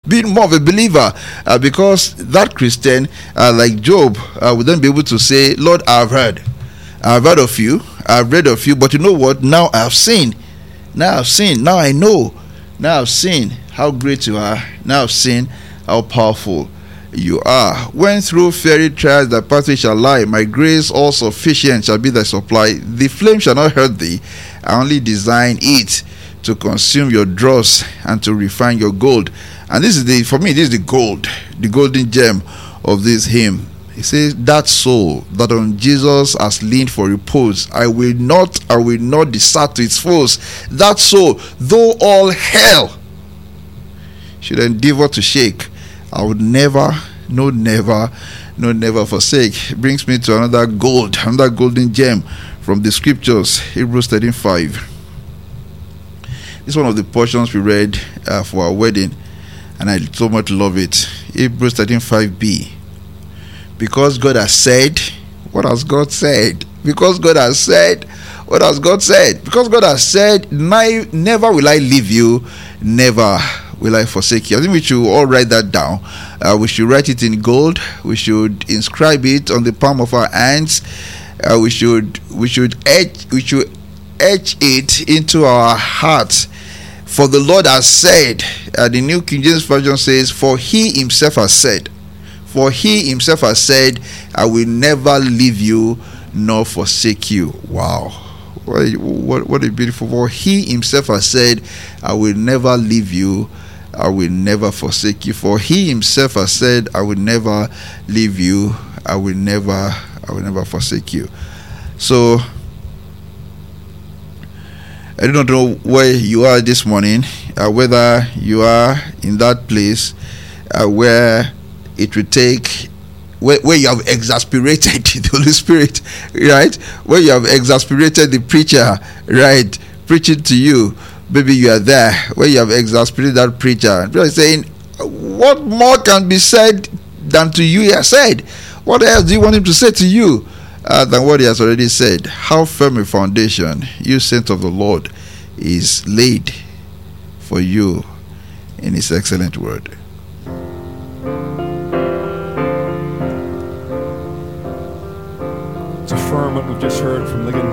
being more of a believer, because that Christian, like Job, would then be able to say, Lord, I've heard of you, I've read of you, but you know what? Now I've seen. Now I know. Now I've seen how great you are. Now I've seen how powerful you are. When through fiery trials thy pathway shall lie, my grace all sufficient shall be thy supply. The flame shall not hurt thee. I only design it to consume your dross and to refine your gold. And this is the gold, the golden gem of this hymn. He says, that soul that on Jesus has leaned for repose, I will not desert to its foes. That soul, though all hell should endeavor to shake, I would never forsake. It brings me to another golden gem from the scriptures, Hebrews 13:5. This is one of the portions we read for our wedding, and I so much love it. Hebrews 13:5b. Because God has said, what has God said? Because God has said, what has God said? Because God has said, never will I leave you, never will I forsake you. I think we should all write that down. We should write it in gold. We should inscribe it on the palm of our hands. We should etch it into our hearts. For the Lord has said, the New King James Version says, for he himself has said, I will never leave you nor forsake you. Wow. What a beautiful word. He himself has said, I will never leave you, I will never forsake you. For he himself has said, I will never leave you, I will never forsake you. So I do not know where you are this morning, whether you are in that place where it will take, where you have exasperated the Holy Spirit, right? Where you have exasperated the preacher, right? Preaching to you. Maybe you are there where you have exasperated that preacher. People are saying, what more can be said than to you he has said? What else do you want him to say to you than what he has already said? How firm a foundation, you saint of the Lord, is laid for you in his excellent word. To affirm what we've just heard from Ligon